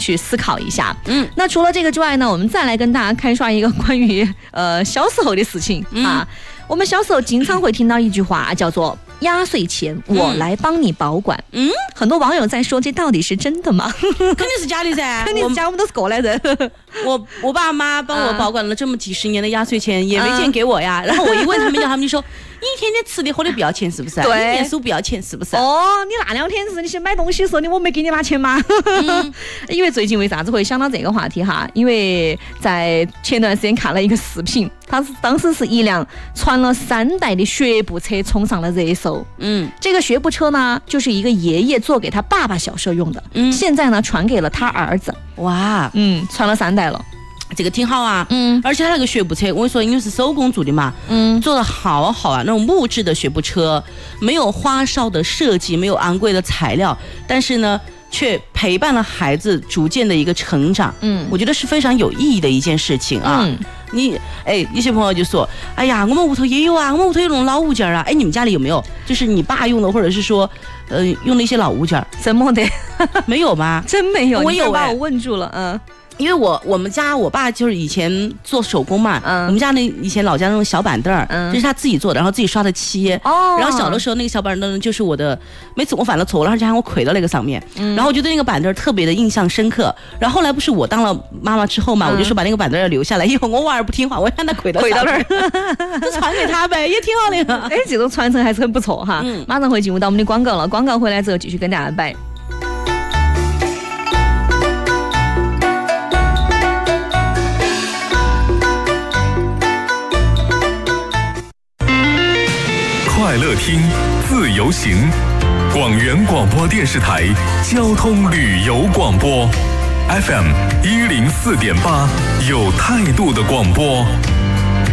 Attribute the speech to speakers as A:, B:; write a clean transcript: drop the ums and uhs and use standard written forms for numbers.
A: 去思考一下。那除了这个之外呢，我们再来跟大家开刷一个关于小时候的事情啊。我们小时候经常会听到一句话，叫做压岁钱我来帮你保管。很多网友在说，这到底是真的吗？
B: 肯定是假的噻，
A: 肯定是假，我们都是过来人。
B: 我爸妈帮我保管了这么几十年的压岁钱，也没钱给我呀。然后我一问他们，他们就说：“你一天天吃的喝的不要钱是不是？
A: 对，
B: 你念书不要钱是不是？”
A: 哦，你那2天是你去买东西的时候，我没给你拿钱吗？因为最近为啥子会想到这个话题哈？因为在前段时间看了一个视频，当时是一辆传了3代的学步车冲上了热搜。这个学步车呢，就是一个爷爷做给他爸爸小时候用的，现在呢传给了他儿子。
B: 哇，
A: 传了3代了。
B: 这个挺好啊，而且它那个学步车，我跟你说，因为是手工做的嘛，做的好好啊，那种木质的学步车，没有花哨的设计，没有昂贵的材料，但是呢，却陪伴了孩子逐渐的一个成长，我觉得是非常有意义的一件事情啊。有些朋友就说，哎呀，我们屋头也有啊，我们屋头有那种老物件啊，你们家里有没有？就是你爸用的，或者是说，用的一些老物件？
A: 怎么的？
B: 没有吗？
A: 真没有，
B: 我有
A: 把我问住了，
B: 因为我们家我爸就是以前做手工嘛，我们家以前老家那种小板凳儿，这是他自己做的，然后自己刷的漆。然后小的时候那个小板凳就是我的，每次我犯了错，而且还我跪到那个上面，然后我就对那个板凳特别的印象深刻。然后后来不是我当了妈妈之后嘛，我就说把那个板凳要留下来，以后我娃儿不听话，我让他跪到那儿，就传给他呗，也挺好的。
A: 这种传承还是很不错哈。马上会进入到我们的广告了，广告回来之后继续跟大家摆。
C: 快乐听，自由行，广元广播电视台交通旅游广播 FM 104.8，有态度的广播。